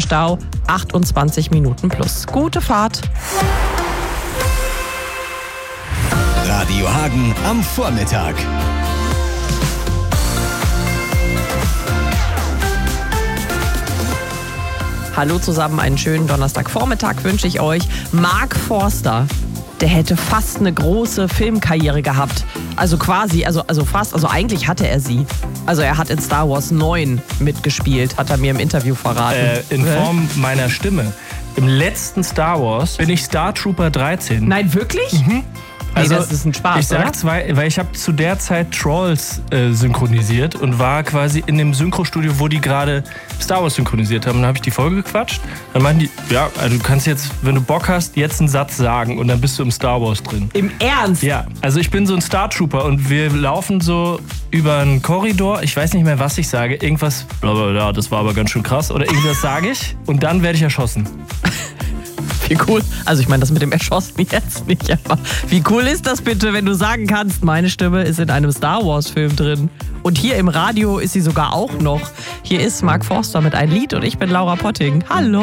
Stau 28 Minuten plus. Gute Fahrt. Radio Hagen am Vormittag. Hallo zusammen, einen schönen Donnerstagvormittag wünsche ich euch. Mark Forster, der hätte fast eine große Filmkarriere gehabt. Also quasi, also fast, also eigentlich hatte er sie. Also er hat in Star Wars 9 mitgespielt, hat er mir im Interview verraten. In Form meiner Stimme. Im letzten Star Wars bin ich Star Trooper 13. Nein, wirklich? Mhm. Also, nee, das ist ein Spaß, ich sag zwei, weil ich habe zu der Zeit Trolls synchronisiert und war quasi in dem Synchrostudio, wo die gerade Star Wars synchronisiert haben. Dann habe ich die Folge gequatscht. Dann meinten die, ja, also du kannst jetzt, wenn du Bock hast, jetzt einen Satz sagen und dann bist du im Star Wars drin. Im Ernst? Ja, also ich bin so ein Star Trooper und wir laufen so über einen Korridor. Ich weiß nicht mehr, was ich sage. Irgendwas, blablabla, das war aber ganz schön krass. Oder irgendwas sage ich und dann werde ich erschossen. Wie cool. Also ich meine, das mit dem Erschossen jetzt nicht, aber wie cool ist das bitte, wenn du sagen kannst, meine Stimme ist in einem Star Wars Film drin. Und hier im Radio ist sie sogar auch noch. Hier ist Mark Forster mit einem Lied und ich bin Laura Potting. Hallo.